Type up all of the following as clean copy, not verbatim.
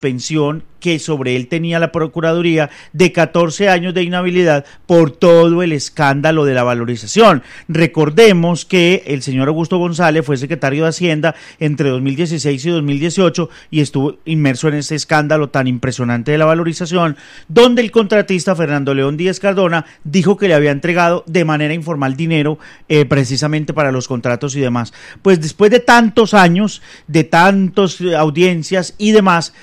suspensión que sobre él tenía la Procuraduría de 14 años de inhabilidad por todo el escándalo de la valorización. Recordemos que el señor Augusto González fue secretario de Hacienda entre 2016 y 2018 y estuvo inmerso en ese escándalo tan impresionante de la valorización, donde el contratista Fernando León Díaz Cardona dijo que le había entregado de manera informal dinero precisamente para los contratos y demás. Pues después de tantos años, de tantas audiencias y demás,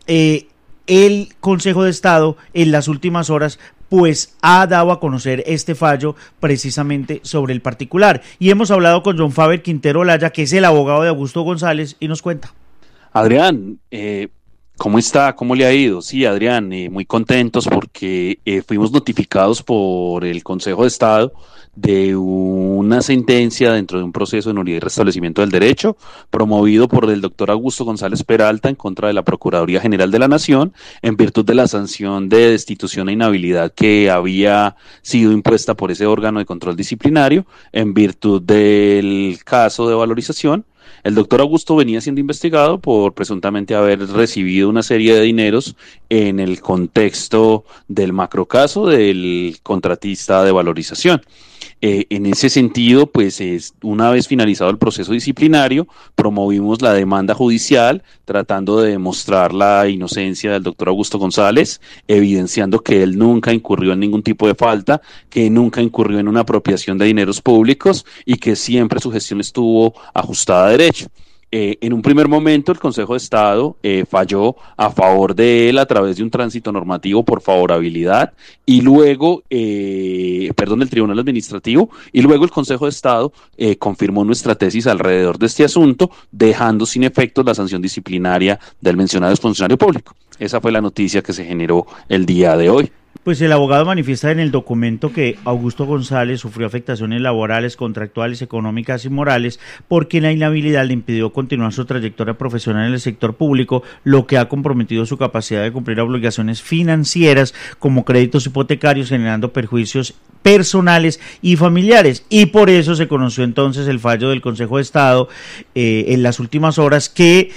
el Consejo de Estado en las últimas horas pues ha dado a conocer este fallo precisamente sobre el particular. Y hemos hablado con John Faber Quintero Olaya, que es el abogado de Augusto González, y nos cuenta. Adrián, ¿cómo está? ¿Cómo le ha ido? Sí, Adrián, muy contentos porque fuimos notificados por el Consejo de Estado de una sentencia dentro de un proceso de nulidad y restablecimiento del derecho promovido por el doctor Augusto González Peralta en contra de la Procuraduría General de la Nación en virtud de la sanción de destitución e inhabilidad que había sido impuesta por ese órgano de control disciplinario en virtud del caso de valorización. El doctor Augusto venía siendo investigado por presuntamente haber recibido una serie de dineros en el contexto del macrocaso del contratista de valorización. En ese sentido, pues una vez finalizado el proceso disciplinario, promovimos la demanda judicial tratando de demostrar la inocencia del doctor Augusto González, evidenciando que él nunca incurrió en ningún tipo de falta, que nunca incurrió en una apropiación de dineros públicos y que siempre su gestión estuvo ajustada a derecho. En un primer momento el Consejo de Estado falló a favor de él a través de un tránsito normativo por favorabilidad y luego, el Tribunal Administrativo, y luego el Consejo de Estado confirmó nuestra tesis alrededor de este asunto, dejando sin efectos la sanción disciplinaria del mencionado exfuncionario público. Esa fue la noticia que se generó el día de hoy. Pues el abogado manifiesta en el documento que Augusto González sufrió afectaciones laborales, contractuales, económicas y morales porque la inhabilidad le impidió continuar su trayectoria profesional en el sector público, lo que ha comprometido su capacidad de cumplir obligaciones financieras como créditos hipotecarios, generando perjuicios personales y familiares, y por eso se conoció entonces el fallo del Consejo de Estado en las últimas horas que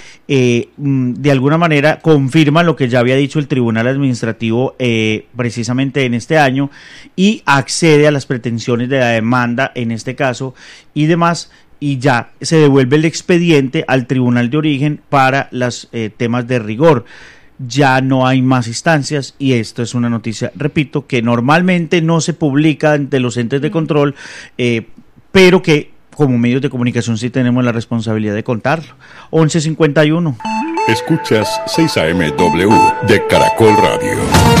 de alguna manera confirma lo que ya había dicho el Tribunal Administrativo precisamente en este año y accede a las pretensiones de la demanda en este caso y demás, y ya se devuelve el expediente al Tribunal de Origen para los temas de rigor. Ya no hay más instancias y esto es una noticia, repito, que normalmente no se publica ante los entes de control, pero que como medios de comunicación sí tenemos la responsabilidad de contarlo. 11:51. Escuchas 6am de Caracol Radio.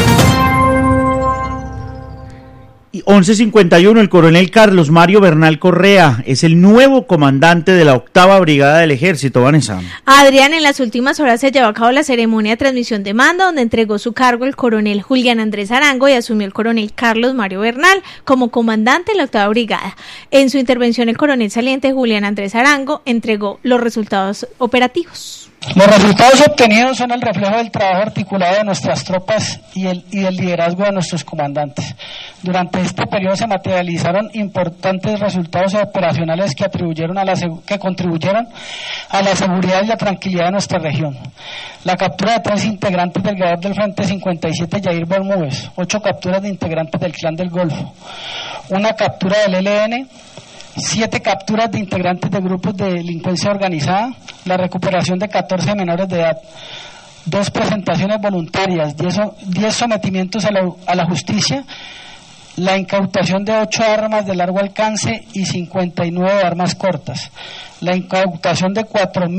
11:51, el coronel Carlos Mario Bernal Correa es el nuevo comandante de la 8ª Brigada del Ejército. Vanessa. Adrián, en las últimas horas se llevó a cabo la ceremonia de transmisión de mando, donde entregó su cargo el coronel Julián Andrés Arango y asumió el coronel Carlos Mario Bernal como comandante de la 8ª Brigada. En su intervención, el coronel saliente Julián Andrés Arango entregó los resultados operativos. Los resultados obtenidos son el reflejo del trabajo articulado de nuestras tropas y del liderazgo de nuestros comandantes. Durante este periodo se materializaron importantes resultados operacionales que contribuyeron a la seguridad y la tranquilidad de nuestra región. La captura de 3 integrantes del Guerrero del Frente 57, Yair Bermúdez, 8 capturas de integrantes del Clan del Golfo, una captura del ELN, 7 capturas de integrantes de grupos de delincuencia organizada, la recuperación de 14 menores de edad, 2 presentaciones voluntarias, 10 sometimientos a la justicia, la incautación de 8 armas de largo alcance y 59 armas cortas, la incautación de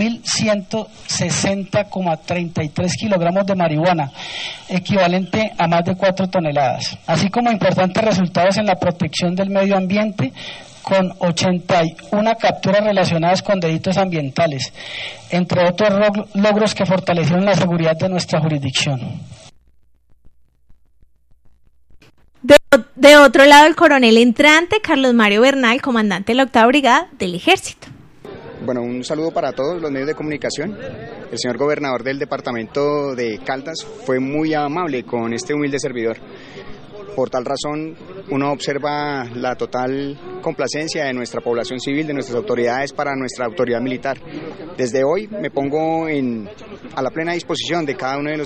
4.160,33 kilogramos de marihuana, equivalente a más de 4 toneladas, así como importantes resultados en la protección del medio ambiente, con 81 capturas relacionadas con delitos ambientales, entre otros logros que fortalecieron la seguridad de nuestra jurisdicción. De otro lado, el coronel entrante Carlos Mario Bernal, comandante de la 8ª Brigada del Ejército. Bueno, un saludo para todos los medios de comunicación. El señor gobernador del departamento de Caldas fue muy amable con este humilde servidor. Por tal razón, uno observa la total complacencia de nuestra población civil, de nuestras autoridades para nuestra autoridad militar. Desde hoy me pongo a la plena disposición de cada uno de los